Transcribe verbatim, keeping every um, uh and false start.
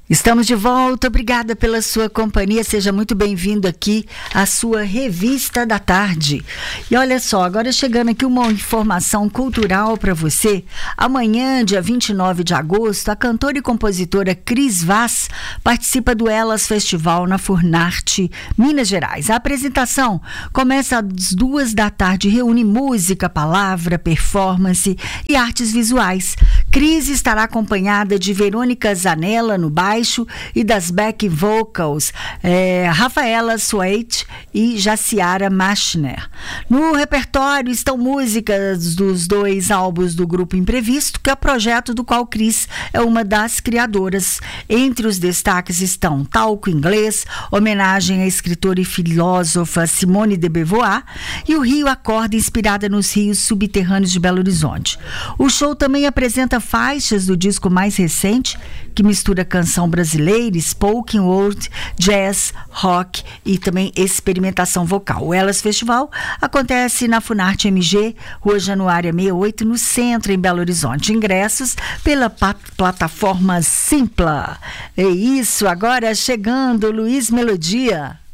Estamos de volta, obrigada pela sua companhia, seja muito bem-vindo aqui à sua Revista da Tarde. E olha só, agora chegando aqui uma informação cultural para você. Amanhã, dia vinte e nove de agosto, a cantora e compositora Cris Vaz participa do Elas Festival na Furnarte, Minas Gerais. A apresentação começa às duas da tarde, reúne música, palavra, performance e artes visuais. Cris estará acompanhada de Verônica Zanella no baixo e das back vocals é, Rafaela Suete e Jaciara Machner. No repertório estão músicas dos dois álbuns do Grupo Imprevisto, que é o projeto do qual Cris é uma das criadoras. Entre os destaques estão Talco Inglês, homenagem à escritora e filósofa Simone de Beauvoir, e o Rio Acorda, inspirada nos rios subterrâneos de Belo Horizonte. O show também apresenta faixas do disco mais recente, que mistura canção brasileira, spoken word, jazz, rock e também experimentação vocal. O Elas Festival acontece na Funarte M G, Rua Januária sessenta e oito, no centro, em Belo Horizonte. Ingressos pela pat- plataforma Simpla. É isso, agora chegando Luiz Melodia.